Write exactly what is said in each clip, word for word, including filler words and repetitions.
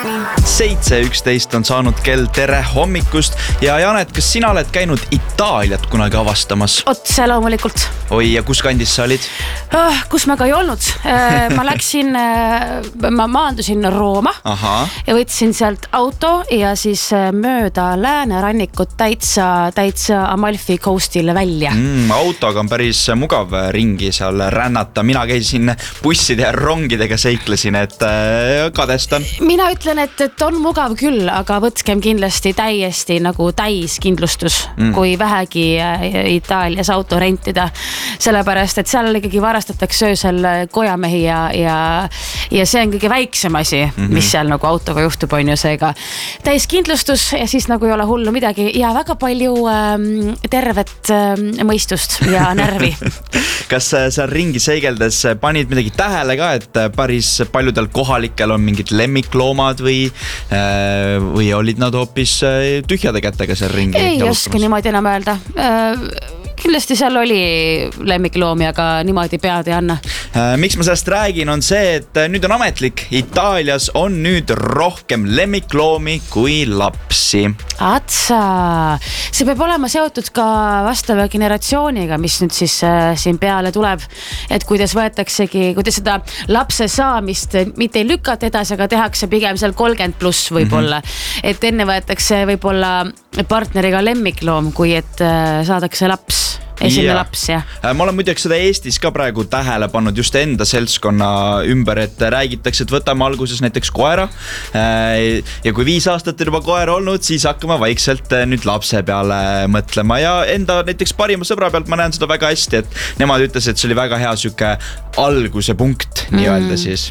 seitse üksteist on saanud kell, tere hommikust ja Janet, kas sina oled käinud Itaaliat kunagi avastamas? Otse loomulikult. Oi, ja kus kandis sa olid? Oh, kus ma ka ei olnud. Ma läksin, ma maandusin Rooma. Aha. Ja võtsin sealt auto ja siis mööda läänerannikut täitsa, täitsa Amalfi coastile välja. Mm, autoga on päris mugav ringi seal rännata. Mina käisin busside ja rongidega seiklesin, et kadestan. Mina ütlen, et, et on mugav küll, aga võtkem kindlasti täiesti nagu täiskindlustus, mm. kui vähegi Itaalias auto rentida. Sellepärast, et seal ikkagi varastatakse öösel kojamehi ja, ja, ja see on kõige väiksem asi, mm-hmm. mis seal nagu autoga juhtub on ju seega. Täiskindlustus ja siis nagu ei ole hullu midagi ja väga palju ähm, tervet ähm, mõistust ja närvi. Kas seal ringi seigeldes panid midagi tähele ka, et päris paljudel kohalikel on mingid lemmikloomad või, äh, või olid nad hoopis tühjade kätega seal ringi? Ei oska niimoodi enam öelda. Äh, Kindlasti seal oli lemmikloomi, aga niimoodi pead ei anna. Miks ma sellest räägin on see, et nüüd on ametlik. Itaalias on nüüd rohkem lemmikloomi kui lapsi. Atsa, see peab olema seotud ka vastava generatsiooniga, mis nüüd siis äh, siin peale tuleb. Et kuidas võetaksegi, kuidas seda lapse saamist mitte ei lükata edasi, aga tehakse pigem seal kolmkümmend pluss võib-olla. Mm-hmm. Et enne võetakse võib-olla partneriga lemmikloom, kui et äh, saadakse laps. Esimene ja. laps, jah. Ma olen muideks seda Eestis ka praegu tähele pannud just enda seltskonna ümber, et räägitakse, et võtame alguses näiteks koera. Ja kui viis aastat on juba koera olnud, siis hakkame vaikselt nüüd lapse peale mõtlema. Ja enda näiteks parima sõbra pealt ma näen seda väga hästi, et nemad ütles, et see oli väga hea süke alguse punkt, mm. nii öelda siis.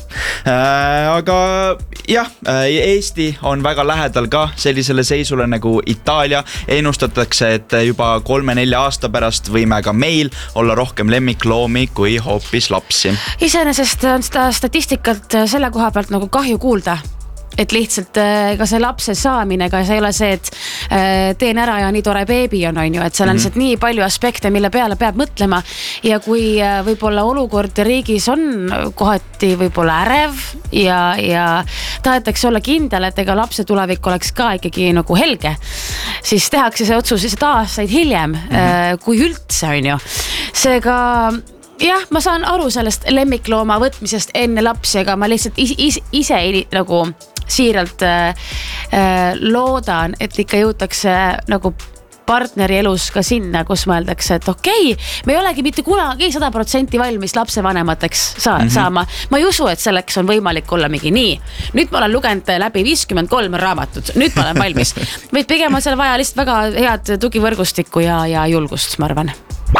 Aga jah, Eesti on väga lähedal ka sellisele seisule nagu Itaalia. Ennustatakse, et juba kolme-nelja aasta pärast võime ka meil olla rohkem lemmikloomi kui hoopis lapsi. Iseenesest on seda statistikat selle koha pealt nagu kahju kuulda. Et lihtsalt ka see lapse saamine, ka see ei ole see, et teen ära ja nii tore beebi on, on ju, et seal on mm-hmm. nii palju aspekte, mille peale peab mõtlema ja kui võib-olla olukord riigis on kohati võib-olla ärev ja, ja tahetakse olla kindel, et ega lapse tulevik oleks ka ikkagi nagu helge, siis tehakse see otsus lihtsalt aastaid hiljem, mm-hmm. kui üldse on ju. Seega jah, ma saan aru sellest lemmiklooma võtmisest enne lapsi, aga ma lihtsalt ise, ise, ise nagu siiralt äh, loodan, et ikka jõutakse nagu partneri elus ka sinna, kus mõeldakse, et okei, okay, me ei olegi mitte kunagi sada protsenti valmis lapsevanemateks sa- mm-hmm. saama. Ma ei usu, et selleks on võimalik olla mingi nii. Nüüd ma olen lugenud läbi viiskümmend kolm raamatut. Nüüd ma olen valmis. Vaid pigem on seal vaja lihtsalt väga head tugivõrgustikku ja, ja julgust, ma arvan.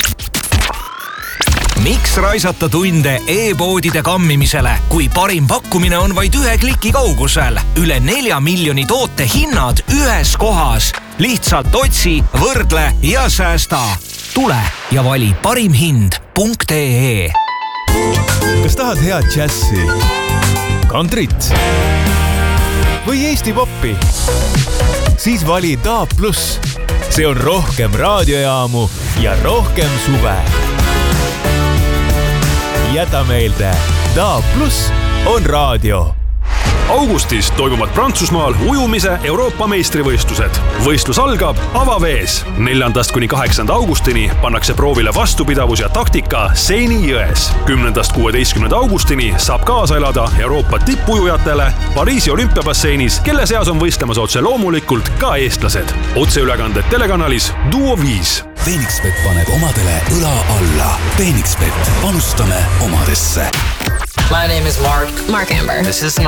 Miks raisata tunde e-poodide kammimisele, kui parim pakkumine on vaid ühe kliki kaugusel? Üle nelja miljoni toote hinnad ühes kohas. Lihtsalt otsi, võrdle ja säästa. Tule ja vali parim hind punkt ee. Kas tahad head džässi, kantrit või Eesti poppi? Siis vali D A B plus. See on rohkem raadiojaamu ja rohkem suve. Jäta meelde, D A B plus on raadio. Augustis toimuvad Prantsusmaal ujumise Euroopa meistrivõistlused. Võistlus algab avavees. neljandast kuni kaheksanda augustini pannakse proovile vastupidavus ja taktika Seini jões. kümnendast kuueteistkümnenda augustini saab kaasa elada Euroopa tippujujatele Pariisi olümpiabasseinis, kelle seas on võistlemas otse loomulikult ka eestlased. Otseülekanded telekanalis Duo viis. Phoenixbet paneb omadele õla alla. Phoenixbet, panustame omadesse. My name is Mark. Mark Amber. This is